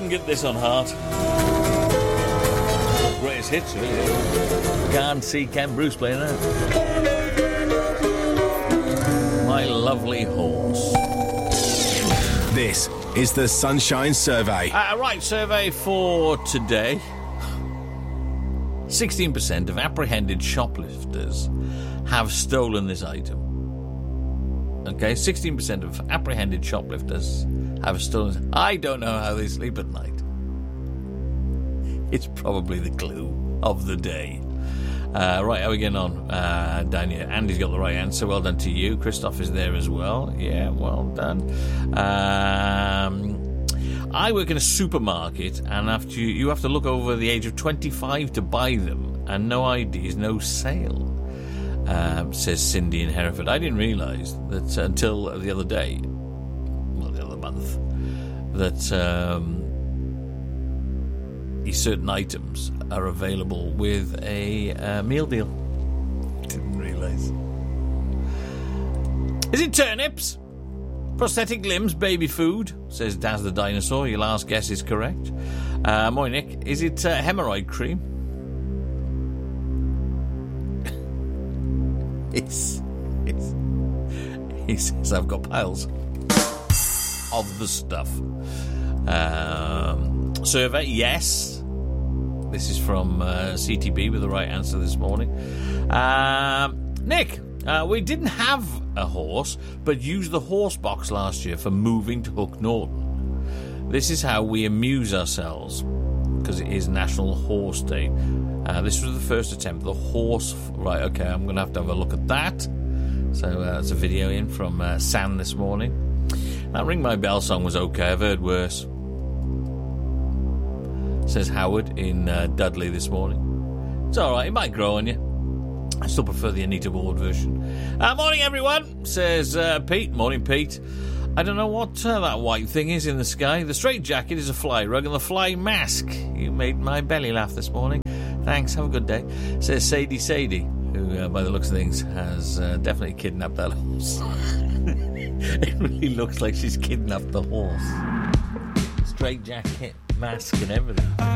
couldn't get this on heart. Greatest hits, really. Can't see Ken Bruce playing that. My lovely horse. This is the Sunshine Survey. Right, survey for today. 16% of apprehended shoplifters have stolen this item. Okay, 16% of apprehended shoplifters have stolen. I don't know how they sleep at night. It's probably the clue of the day. Right, how are we getting on down here? Andy's got the right answer. Well done to you. Christoph is there as well. Yeah, well done. I work in a supermarket, and you have to look over the age of 25 to buy them, and no IDs, no sale, says Cindy in Hereford. I didn't realise that until the other day, well, the other month, that certain items are available with a meal deal. Didn't realise. Is it turnips? Prosthetic limbs, baby food, says Daz the Dinosaur. Your last guess is correct. Morning, Nick. Is it hemorrhoid cream? He says I've got piles of the stuff. Survey, yes. This is from CTB with the right answer this morning. Nick, we didn't have a horse, but used the horse box last year for moving to Hook Norton. This is how we amuse ourselves, because it is National Horse Day. This was the first attempt. The horse... Right, okay, I'm going to have a look at that. So that's a video in from Sam this morning. That Ring My Bell song was okay. I've heard worse. Says Howard in Dudley this morning. It's all right. It might grow on you. I still prefer the Anita Ward version. Morning, everyone, says Pete. Morning, Pete. I don't know what that white thing is in the sky. The straight jacket is a fly rug and the fly mask. You made my belly laugh this morning. Thanks. Have a good day. Says Sadie, who, by the looks of things, has definitely kidnapped that horse. It really looks like she's kidnapped the horse. Straight jacket, mask and everything.